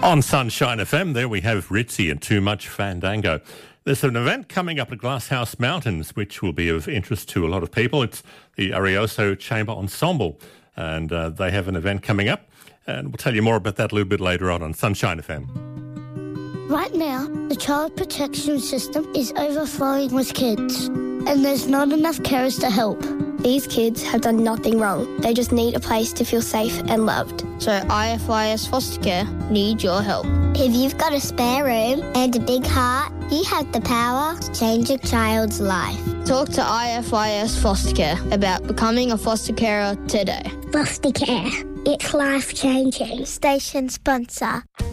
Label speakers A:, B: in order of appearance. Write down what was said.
A: On Sunshine FM, there we have Ritzy and Too Much Fandango. There's an event coming up at Glasshouse Mountains, which will be of interest to a lot of people. It's the Arioso Chamber Ensemble, and they have an event coming up. And we'll tell you more about that a little bit later on Sunshine FM.
B: Right now, the child protection system is overflowing with kids, and there's not enough carers to help.
C: These kids have done nothing wrong. They just need a place to feel safe and loved.
D: So IFIS Foster Care need your help.
E: If you've got a spare room and a big heart, you have the power to change a child's life.
D: Talk to IFIS Foster Care about becoming a foster carer today.
E: Foster Care. It's life-changing.
B: Station sponsor.